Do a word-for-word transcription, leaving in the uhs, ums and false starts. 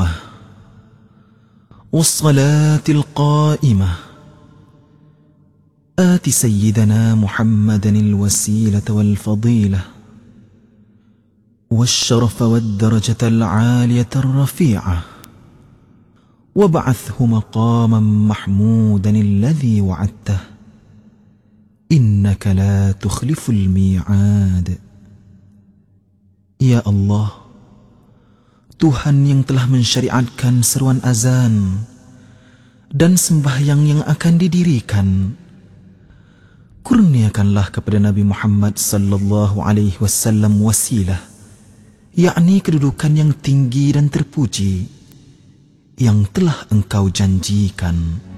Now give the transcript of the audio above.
التامة والصلاة القائمة آت سيدنا محمدا الوسيلة والفضيلة والشرف والدرجة العالية الرفيعة وابعثه مقاما محمودا الذي وعدته إنك لا تخلف الميعاد. Ya Allah, Tuhan yang telah mensyariatkan seruan azan dan sembahyang yang akan didirikan, kurniakanlah kepada Nabi Muhammad sallallahu alaihi wasallam wasilah, yakni kedudukan yang tinggi dan terpuji yang telah Engkau janjikan.